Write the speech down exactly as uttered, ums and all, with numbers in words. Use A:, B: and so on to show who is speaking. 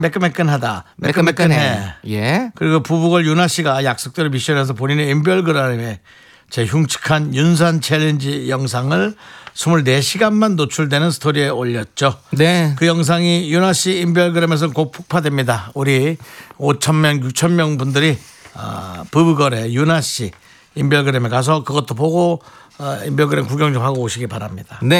A: 매끈매끈하다. 매끈매끈해.
B: 예.
A: 그리고 부부걸 윤아 씨가 약속대로 미션에서 본인의 인별그램에 제 흉측한 윤산 챌린지 영상을 이십사 시간만 노출되는 스토리에 올렸죠.
B: 네.
A: 그 영상이 윤아 씨 인별그램에서 곧 폭파됩니다. 우리 오천 명, 육천 명 분들이 어, 부부거래 윤아 씨 인별그램에 가서 그것도 보고 어, 인별그램 구경 좀 하고 오시기 바랍니다.
B: 네.